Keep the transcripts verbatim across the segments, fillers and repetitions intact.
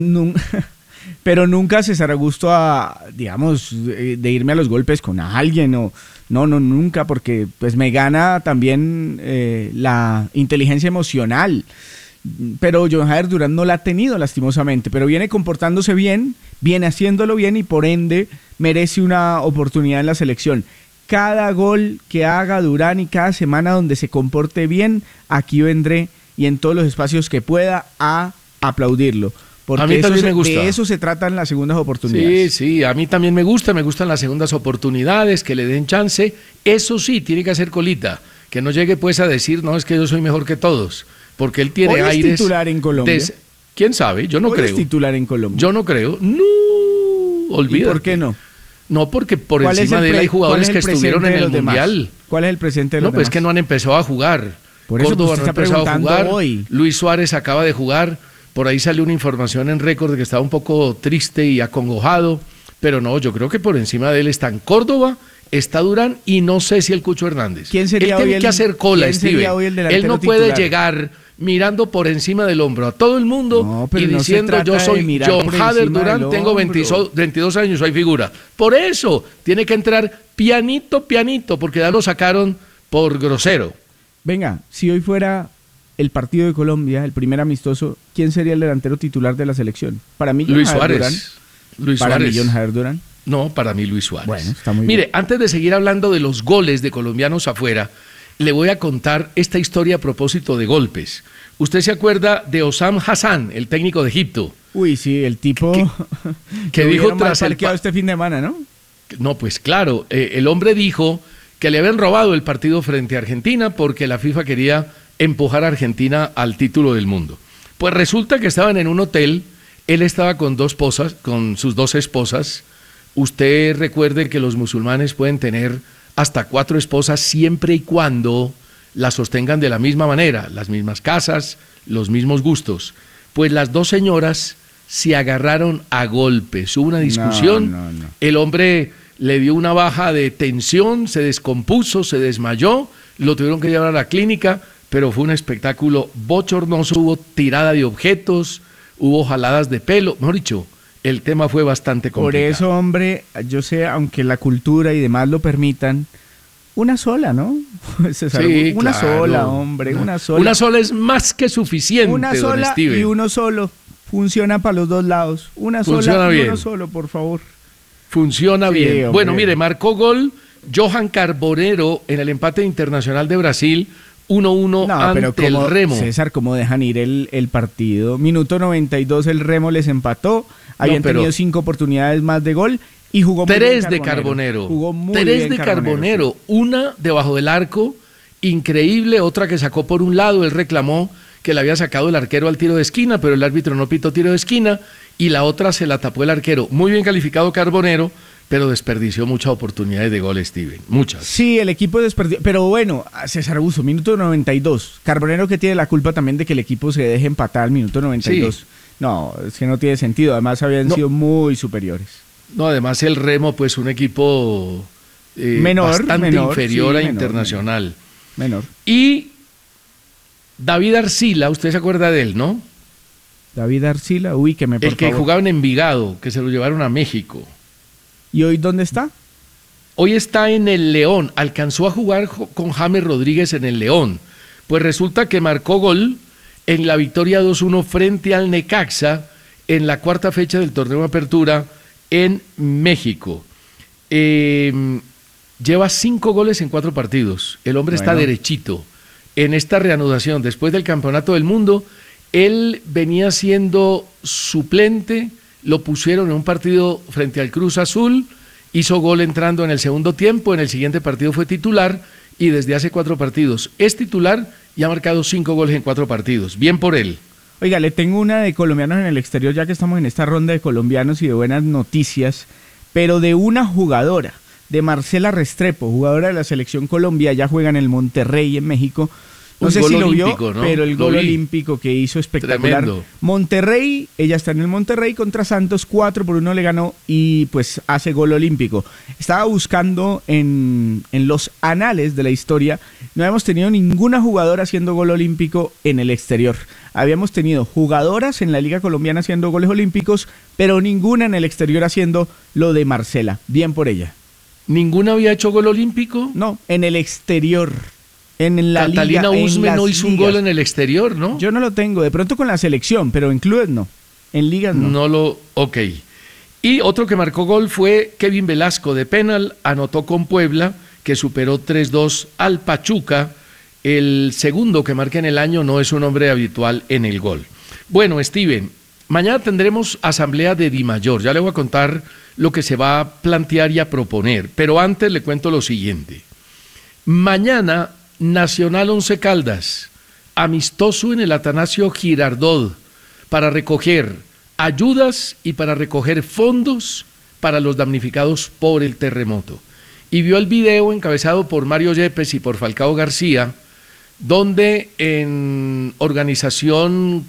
Nun- pero nunca César Augusto a, digamos, de, de irme a los golpes con alguien o no, no, nunca, porque pues me gana también eh, la inteligencia emocional. Pero John Jader Durán no la ha tenido lastimosamente, pero viene comportándose bien, viene haciéndolo bien y por ende merece una oportunidad en la selección. Cada gol que haga Durán y cada semana donde se comporte bien, aquí vendré y en todos los espacios que pueda a aplaudirlo. Porque A mí eso también se, me gusta. de eso se tratan las segundas Sí, oportunidades. sí, a mí también me gusta, me gustan las segundas oportunidades, que le den chance. Eso sí, tiene que hacer colita, que no llegue pues a decir, no, es que yo soy mejor que todos, porque él tiene Hoy es aires... titular en Colombia. de- ¿Quién sabe? Yo no Hoy creo. es titular en Colombia. Yo no creo. No, ¿Y olvídate. por qué no? No, porque por ¿Cuál es encima el de él pre- hay cuál jugadores es el que estuvieron presente en de el los demás? Mundial. ¿Cuál es el presente de No, los pues es demás? que no han empezado a jugar. Por eso, Córdoba pues, no usted ha está empezado a preguntando jugar. hoy. Luis Suárez acaba de jugar. Por ahí salió una información en récord de que estaba un poco triste y acongojado. Pero no, yo creo que por encima de él están Córdoba, está Durán y no sé si el Cucho Hernández. ¿Quién sería él tiene hoy el- que hacer cola, quién sería Steven. hoy el Él delantero no puede titular? llegar mirando por encima del hombro a todo el mundo No, pero y no se diciendo trata yo de soy mirar John por Jader encima Durán, del tengo hombro. veintidós, veintidós años, soy figura. Por eso tiene que entrar pianito, pianito, porque ya lo sacaron por grosero. Venga, si hoy fuera el partido de Colombia, el primer amistoso, ¿quién sería el delantero titular de la selección? Para mí, John Luis Jader Suárez. Durán. Luis Para Suárez. mí, John Jader Durán. No, para mí Luis Suárez. Bueno, está muy Mire, bien. antes de seguir hablando de los goles de colombianos afuera, le voy a contar esta historia a propósito de golpes. ¿Usted se acuerda de Osam Hassan, el técnico de Egipto? Uy, sí, el tipo que lo dijo vieron mal tras el parqueado pa- este fin de semana, ¿no? No, pues claro, eh, el hombre dijo que le habían robado el partido frente a Argentina porque la FIFA quería empujar a Argentina al título del mundo. Pues resulta que estaban en un hotel, él estaba con dos esposas, con sus dos esposas. Usted recuerde que los musulmanes pueden tener hasta cuatro esposas siempre y cuando las sostengan de la misma manera, las mismas casas, los mismos gustos. Pues las dos señoras se agarraron a golpes, hubo una discusión, No, no, no. el hombre le dio una baja de tensión, se descompuso, se desmayó, lo tuvieron que llevar a la clínica, pero fue un espectáculo bochornoso, hubo tirada de objetos, hubo jaladas de pelo, mejor dicho, el tema fue bastante Por complicado. eso, hombre, yo sé, aunque la cultura y demás lo permitan, una sola, ¿no? César, Sí, una claro. sola, hombre, una sola. Una sola es más que suficiente, Una don sola Steven. y uno solo. Funciona para los dos lados. Una Funciona sola y bien. uno solo, por favor. Funciona Sí, bien. hombre. Bueno, mire, marcó gol Johan Carbonero en el empate internacional de Brasil, uno uno No, pero ante el como, Remo. César, ¿cómo dejan ir el, el partido? Minuto noventa y dos, el Remo les empató. Habían pero- tenido cinco oportunidades más de gol y jugó muy Tres bien de Carbonero. Jugó muy Tres bien de Carbonero. Una debajo del arco, increíble. Otra que sacó por un lado. Él reclamó que le había sacado el arquero al tiro de esquina, pero el árbitro no pitó tiro de esquina. Y la otra se la tapó el arquero. Muy bien calificado Carbonero, pero desperdició muchas oportunidades de gol, Steven. Muchas. Sí, el equipo desperdició. Pero bueno, César Buso, minuto noventa y dos. Carbonero que tiene la culpa también de que el equipo se deje empatar al minuto noventa y dos. Sí. No, es que no tiene sentido. Además habían No. sido muy superiores. No, además el Remo, pues un equipo eh, Menor, bastante menor, inferior sí, a menor, Internacional. Menor. Y David Arcila, usted se acuerda de él, ¿no? David Arcila, uy, que me por El que favor. jugaba en Envigado, que se lo llevaron a México. ¿Y hoy dónde está? Hoy está en el León, alcanzó a jugar jo- con James Rodríguez en el León. Pues resulta que marcó gol en la victoria dos uno frente al Necaxa en la cuarta fecha del torneo de apertura en México. Eh, lleva cinco goles en cuatro partidos. El hombre está Bueno. derechito. En esta reanudación, después del Campeonato del Mundo, él venía siendo suplente, lo pusieron en un partido frente al Cruz Azul, hizo gol entrando en el segundo tiempo, en el siguiente partido fue titular y desde hace cuatro partidos es titular y ha marcado cinco goles en cuatro partidos. Bien por él. Oiga, le tengo una de colombianos en el exterior, ya que estamos en esta ronda de colombianos y de buenas noticias, pero de una jugadora, de Marcela Restrepo, jugadora de la Selección Colombia, ya juega en el Monterrey, en México, No Un sé gol si lo vio, olímpico, ¿no? pero el Lo gol vi. olímpico que hizo espectacular. Tremendo. Monterrey, ella está en el Monterrey contra Santos, cuatro por uno le ganó y pues hace gol olímpico. Estaba buscando en, en los anales de la historia, no habíamos tenido ninguna jugadora haciendo gol olímpico en el exterior. Habíamos tenido jugadoras en la Liga Colombiana haciendo goles olímpicos, pero ninguna en el exterior haciendo lo de Marcela. Bien por ella. ¿Ninguna había hecho gol olímpico? No, en el exterior. En la Catalina liga, Usme en no las hizo un ligas. gol en el exterior, ¿no? Yo no lo tengo, de pronto con la selección, pero en clubes no. En ligas no. No lo... Ok. Y otro que marcó gol fue Kevin Velasco de penal, anotó con Puebla, que superó tres dos al Pachuca. El segundo que marca en el año no es un hombre habitual en el gol. Bueno, Steven, mañana tendremos asamblea de Dimayor. Ya le voy a contar lo que se va a plantear y a proponer. Pero antes le cuento lo siguiente. Mañana, Nacional Once Caldas, amistoso en el Atanasio Girardot, para recoger ayudas y para recoger fondos para los damnificados por el terremoto. Y vio el video encabezado por Mario Yepes y por Falcao García, donde en organización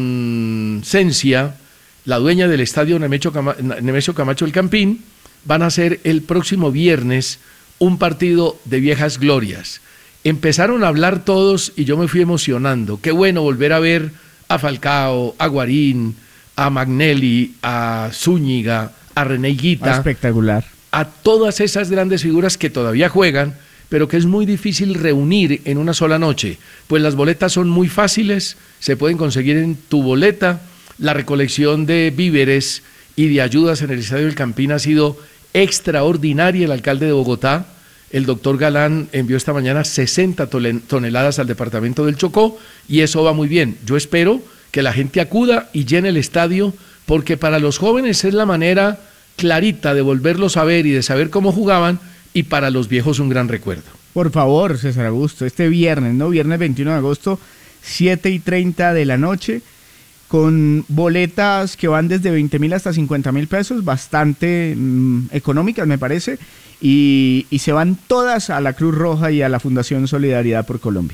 con Cencia, la dueña del estadio Nemesio Camacho, Nemesio Camacho El Campín, van a hacer el próximo viernes un partido de viejas glorias. Empezaron a hablar todos y yo me fui emocionando. Qué bueno volver a ver a Falcao, a Guarín, a Magnelli, a Zúñiga, a René Higuita. Ah, espectacular. A todas esas grandes figuras que todavía juegan, pero que es muy difícil reunir en una sola noche. Pues las boletas son muy fáciles, se pueden conseguir en Tu Boleta. La recolección de víveres y de ayudas en el Estadio del Campín ha sido extraordinaria. El alcalde de Bogotá, el doctor Galán, envió esta mañana sesenta toneladas al departamento del Chocó y eso va muy bien. Yo espero que la gente acuda y llene el estadio, porque para los jóvenes es la manera clarita de volverlos a ver y de saber cómo jugaban, y para los viejos un gran recuerdo. Por favor, César Augusto, este viernes, ¿no? Viernes veintiuno de agosto, siete y treinta de la noche, con boletas que van desde veinte mil hasta cincuenta mil pesos, bastante mmm, económicas me parece, y, y se van todas a la Cruz Roja y a la Fundación Solidaridad por Colombia.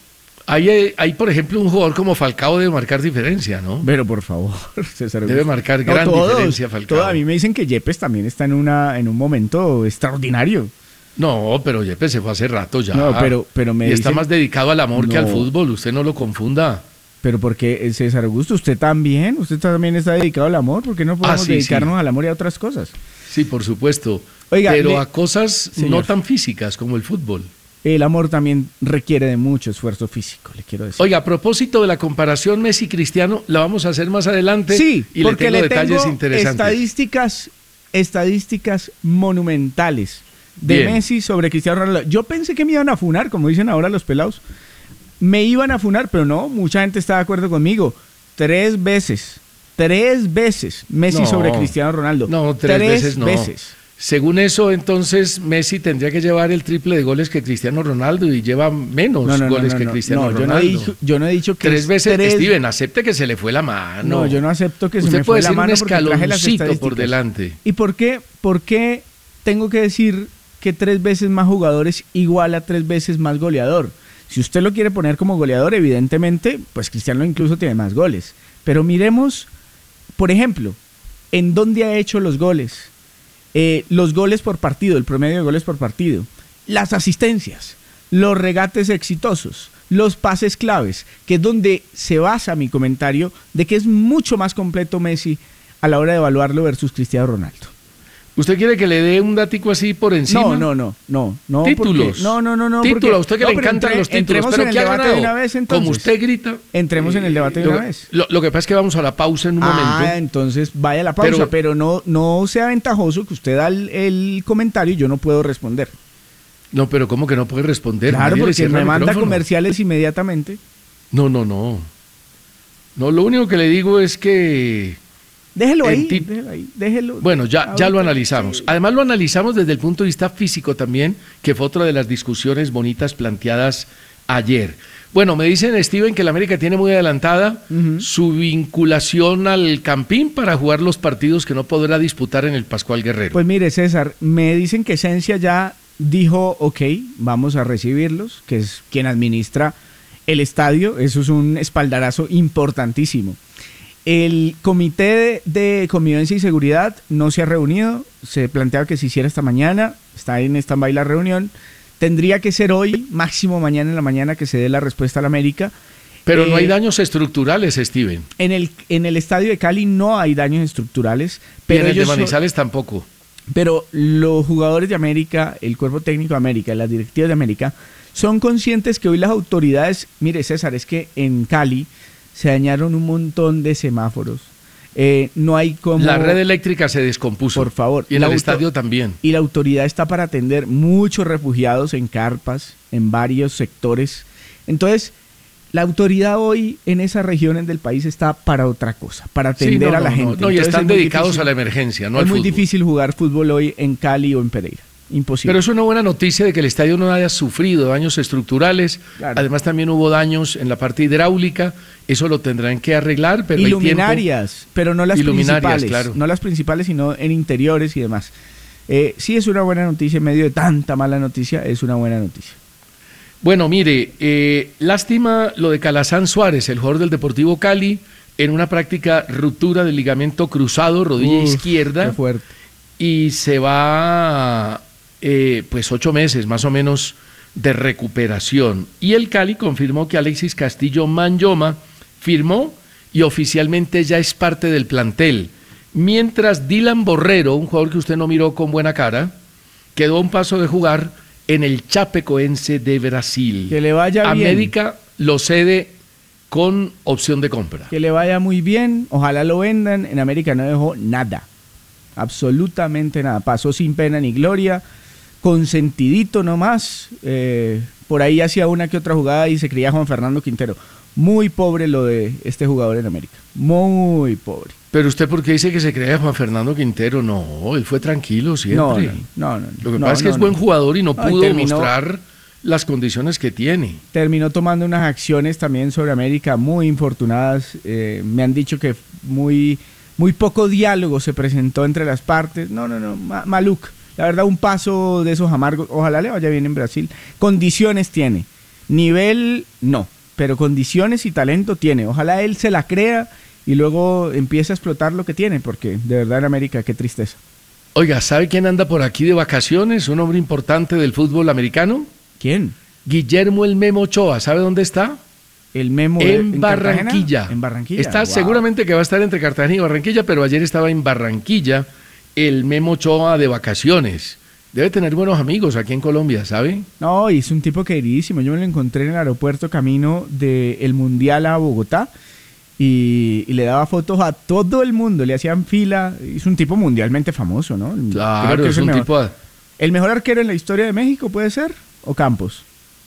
Hay, hay, por ejemplo, un jugador como Falcao debe marcar diferencia, ¿no? Pero por favor, César Augusto. Debe marcar No, gran todos, diferencia Falcao. todos, a mí me dicen que Yepes también está en, una, en un momento extraordinario. No, pero Yepes se fue hace rato ya. No, pero, pero me y dicen, está más dedicado al amor no, que al fútbol, usted no lo confunda. Pero porque, César Augusto, usted también, usted también está dedicado al amor, ¿por qué no podemos ah, sí, dedicarnos sí. al amor y a otras cosas? Sí, por supuesto. Oiga, pero le, a cosas señor, no tan físicas como el fútbol. El amor también requiere de mucho esfuerzo físico, le quiero decir. Oiga, a propósito de la comparación Messi-Cristiano, la vamos a hacer más adelante. Sí, y porque le tengo le detalles tengo interesantes. Estadísticas, estadísticas monumentales de Bien. Messi sobre Cristiano Ronaldo. Yo pensé que me iban a funar, como dicen ahora los pelados. Me iban a funar, pero no, mucha gente está de acuerdo conmigo. Tres veces, tres veces Messi No, sobre Cristiano Ronaldo. No, tres, tres veces no. veces. Según eso, entonces Messi tendría que llevar el triple de goles que Cristiano Ronaldo y lleva menos No, no, goles no, no, que no, Cristiano no, yo Ronaldo. No he dicho, yo no he dicho que tres veces. tres... Steven, acepte que se le fue la mano. No, yo no acepto que se Usted me puede fue la decir mano un porque traje las escaloncito estadísticas. por delante. ¿Y por qué, por qué tengo que decir que tres veces más jugadores igual a tres veces más goleador? Si usted lo quiere poner como goleador, evidentemente, pues Cristiano incluso tiene más goles. Pero miremos, por ejemplo, en dónde ha hecho los goles. Eh, los goles por partido, el promedio de goles por partido, las asistencias, los regates exitosos, los pases claves, que es donde se basa mi comentario de que es mucho más completo Messi a la hora de evaluarlo versus Cristiano Ronaldo. ¿Usted quiere que le dé un datico así por encima? No, no, no, no, no. Títulos. Porque, no, no, no, no. Títulos, porque, a usted que no, le encantan entre, los títulos, entremos pero en el ¿qué ha debate ganado? de una vez, entonces. Como usted grita. Entremos en el debate de lo, una vez. Lo, lo que pasa es que vamos a la pausa en un ah, momento. entonces vaya a la pausa, pero, pero no, no sea ventajoso que usted da el, el comentario y yo no puedo responder. No, pero ¿cómo que no puede responder? Claro, Nadie le porque cierra me el manda micrófono. comerciales inmediatamente. No, no, no. No, lo único que le digo es que... Déjelo ahí, ti- déjelo ahí, déjelo. Bueno, ya, Ahorita, ya lo analizamos. sí. Además lo analizamos desde el punto de vista físico también, que fue otra de las discusiones bonitas planteadas ayer. Bueno, me dicen, Steven, que la América tiene muy adelantada Ujú. su vinculación al Campín para jugar los partidos que no podrá disputar en el Pascual Guerrero. Pues mire, César, me dicen que Esencia ya dijo, ok, vamos a recibirlos, que es quien administra el estadio, eso es un espaldarazo importantísimo. El comité de, de convivencia y seguridad no se ha reunido, se planteaba que se hiciera esta mañana, está en stand-by la reunión, tendría que ser hoy, máximo mañana en la mañana que se dé la respuesta a la América. Pero eh, no hay daños estructurales, Steven. En el, en el estadio de Cali no hay daños estructurales. Pero y en el de ellos Manizales son, tampoco. Pero los jugadores de América, el cuerpo técnico de América, las directivas de América, son conscientes que hoy las autoridades, mire César, es que en Cali se dañaron un montón de semáforos. Eh, no hay como... La red eléctrica se descompuso. Por favor. Y en el el auto... estadio también. Y la autoridad está para atender muchos refugiados en carpas, en varios sectores. Entonces, la autoridad hoy en esas regiones del país está para otra cosa, para atender sí, no, a la no, gente. No, no, y Entonces, están dedicados difícil, a la emergencia, no es al muy fútbol. difícil jugar fútbol hoy en Cali o en Pereira. Imposible. Pero es una buena noticia de que el estadio no haya sufrido daños estructurales. Claro. Además también hubo daños en la parte hidráulica. Eso lo tendrán que arreglar. Pero y luminarias, tiempo... pero no las principales. Claro. No las principales, sino en interiores y demás. Eh, sí es una buena noticia en medio de tanta mala noticia. Es una buena noticia. Bueno, mire, eh, lástima lo de Calazán Suárez, el jugador del Deportivo Cali, en una práctica ruptura del ligamento cruzado, rodilla Uf, izquierda. Qué fuerte. Y se va... Eh, pues ocho meses más o menos de recuperación. Y el Cali confirmó que Alexis Castillo Manyoma firmó y oficialmente ya es parte del plantel. Mientras Dylan Borrero, un jugador que usted no miró con buena cara, quedó a un paso de jugar en el Chapecoense de Brasil. Que le vaya bien. América lo cede con opción de compra. Que le vaya muy bien, ojalá lo vendan. En América no dejó nada, absolutamente nada. Pasó sin pena ni gloria. Consentidito nomás, eh, por ahí hacía una que otra jugada y se creía Juan Fernando Quintero. Muy pobre lo de este jugador en América, muy pobre. Pero usted, ¿por qué dice que se creía Juan Fernando Quintero? No, él fue tranquilo siempre. No, no, no. no lo que no, pasa es que no, es buen no. jugador y no Ay, pudo terminó, mostrar las condiciones que tiene. Terminó tomando unas acciones también sobre América muy infortunadas. Eh, me han dicho que muy, muy poco diálogo se presentó entre las partes. No, no, no, ma maluc. La verdad, un paso de esos amargos. Ojalá le vaya bien en Brasil. Condiciones tiene. Nivel, no. Pero condiciones y talento tiene. Ojalá él se la crea y luego empiece a explotar lo que tiene. Porque de verdad en América, qué tristeza. Oiga, ¿sabe quién anda por aquí de vacaciones? Un hombre importante del fútbol americano. ¿Quién? Guillermo el Memo Ochoa. ¿Sabe dónde está? El Memo en, en Barranquilla. En Barranquilla. Está wow. Seguramente que va a estar entre Cartagena y Barranquilla, pero ayer estaba en Barranquilla. El Memo Ochoa de vacaciones. Debe tener buenos amigos aquí en Colombia, ¿sabe? No, y es un tipo queridísimo. Yo me lo encontré en el aeropuerto camino del Mundial a Bogotá y, y le daba fotos a todo el mundo. Le hacían fila. Es un tipo mundialmente famoso, ¿no? Claro, Creo que es, es el un mejor. tipo... A... ¿El mejor arquero en la historia de México puede ser? ¿O Campos?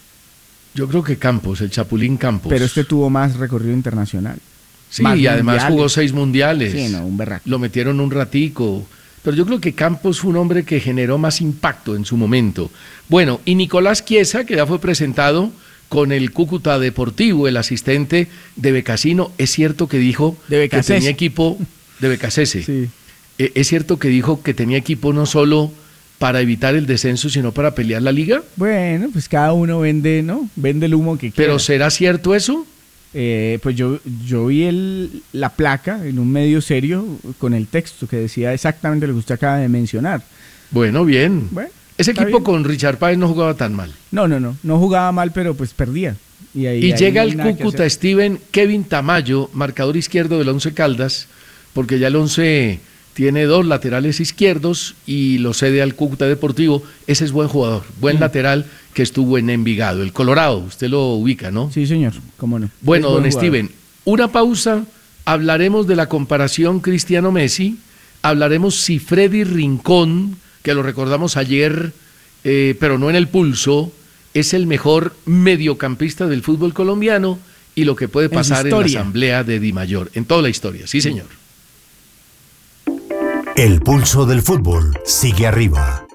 Yo creo que Campos, el Chapulín Campos. Pero este tuvo más recorrido internacional. Sí, y además mundiales. Jugó seis mundiales. Sí, no, un berraco. Lo metieron un ratico... Pero yo creo que Campos fue un hombre que generó más impacto en su momento. Bueno, y Nicolás Chiesa, que ya fue presentado con el Cúcuta Deportivo, el asistente de Becasino, es cierto que dijo de que tenía equipo de Becasese. Sí. Es cierto que dijo que tenía equipo no solo para evitar el descenso, sino para pelear la liga. Bueno, pues cada uno vende, ¿no? Vende el humo que quiera. ¿Pero será cierto eso? Eh, pues yo, yo vi el, la placa en un medio serio con el texto que decía exactamente lo que usted acaba de mencionar. Bueno, bien. Bueno, ese equipo bien. Con Richard Páez no jugaba tan mal. No, no, no, no jugaba mal, pero pues perdía. Y, ahí, y ahí llega no el Cúcuta Steven Kevin Tamayo, marcador izquierdo del Once Caldas, porque ya el Once tiene dos laterales izquierdos y lo cede al Cúcuta Deportivo. Ese es buen jugador, buen sí. lateral que estuvo en Envigado. El Colorado, usted lo ubica, ¿no? Sí, señor, cómo no. Bueno, don jugador. Steven, una pausa, hablaremos de la comparación Cristiano-Messi, hablaremos si Freddy Rincón, que lo recordamos ayer, eh, pero no en el pulso, es el mejor mediocampista del fútbol colombiano y lo que puede pasar en, en la asamblea de Dimayor, en toda la historia, sí señor. El pulso del fútbol sigue arriba.